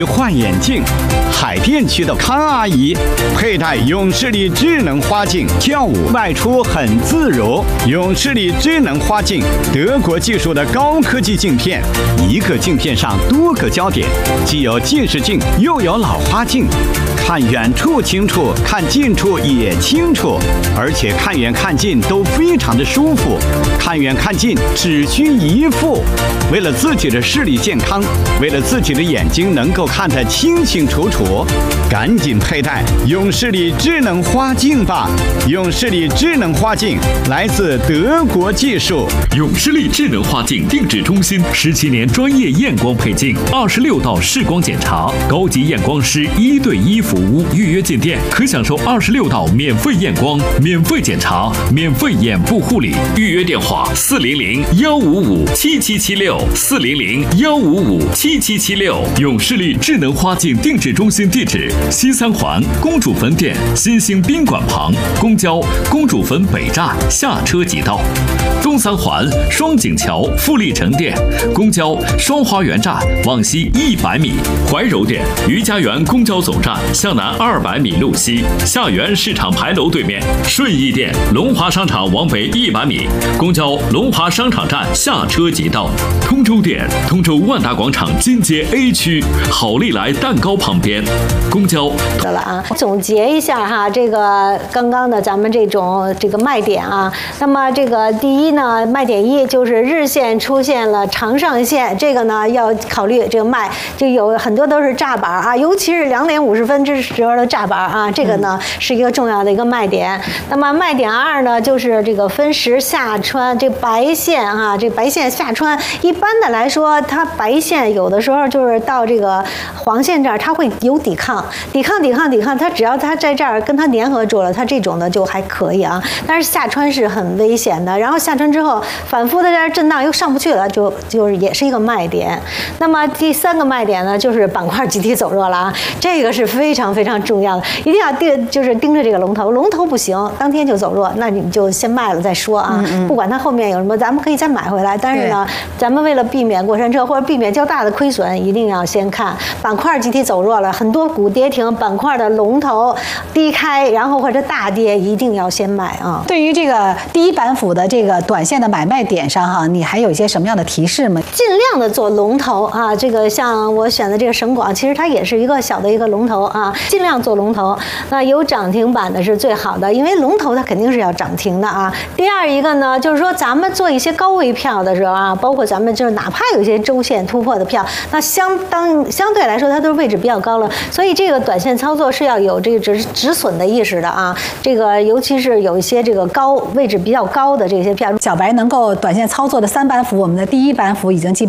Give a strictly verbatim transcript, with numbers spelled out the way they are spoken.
换眼镜，海淀区的康阿姨佩戴永视力智能花镜，跳舞外出很自如。永视力智能花镜，德国技术的高科技镜片，一个镜片上多个焦点，既有近视镜又有老花镜，看远处清楚，看近处也清楚，而且看远看近都非常的舒服，看远看近只需一副。为了自己的视力健康，为了自己的眼睛能够看得清清楚楚，赶紧佩戴永视力智能花镜吧！永视力智能花镜来自德国技术。 永视力智能花镜定制中心十七年专业验光配镜，二十六道视光检查，高级验光师一对一服务。预约进店可享受二十六道免费验光、免费检查、免费眼部护理。预约电话：四零零幺五五七七七六，四零零幺五五七七七六。永视力智能花镜定制中心地址：西三环公主坟店新兴宾馆旁，公交公主坟北站下车即到；东三环双井桥富力城店，公交双花园站往西一百米，怀柔店余家园公交总站向南二百米路西，下园市场牌楼对面；顺义店龙华商场往北一百米，公交龙华商场站下车即到；通州店通州万达广场金街 A 区好利来蛋糕旁边，公交。 得了啊，总结一下哈，这个刚刚的咱们这种这个卖点啊，那么这个第一呢，卖点一就是日线出现了长上线，这个呢要考虑这个卖，就有很多都是炸板啊，尤其是两点五十分之时的炸板啊，这个呢是一个重要的一个卖点。那么卖点二呢，就是这个分时下穿，这白线啊，这白线下穿，一般的来说，它白线有的时候就是到这个黄线这儿，它会有抵抗，抵抗，抵抗，抵抗，它只要它在这儿跟它粘合住了，它这种的就还可以啊。但是下穿是很危险的，然后下穿之后反复的在这震荡又上不去了，就就是也是一个卖点。那么第三个卖点呢，就是板块集体走弱了啊，这个是非常非常重要的，一定要盯，就是盯着这个龙头，龙头不行，当天就走弱，那你就先卖了再说啊。嗯嗯不管它后面有什么，咱们可以再买回来。但是呢，咱们为了避免过山车或者避免较大的亏损，一定要先看板块集体走弱了，很多股跌停，板块的龙头低开，然后或者大跌，一定要先买啊。 对于这个第一板斧的这个短线的买卖点上哈，你还有一些什么样的提示吗？ 尽量的做龙头啊，这个像我选的这个省广，其实它也是一个小的一个龙头啊，尽量做龙头。那有涨停板的是最好的，因为龙头它肯定是要涨停的啊。第二一个呢，就是说咱们做一些高位票的时候啊，包括咱们就是哪怕有一些周线突破的票，那相当相对来说它都是位置比较高了，所以这个短线操作是要有这个止止损的意识的啊。这个尤其是有一些这个高位置比较高的这些票， 小白能够短线操作的三板斧，我们的第一板斧已经基本